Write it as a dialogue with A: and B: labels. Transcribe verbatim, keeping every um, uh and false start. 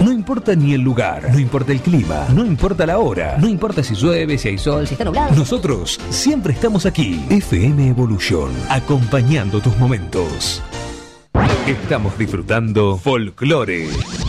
A: No importa ni el lugar, no importa el clima, no importa la hora, no importa si llueve, si hay sol, si está nublado. Nosotros siempre estamos aquí. F M Evolution, acompañando tus momentos. Estamos disfrutando Folklore.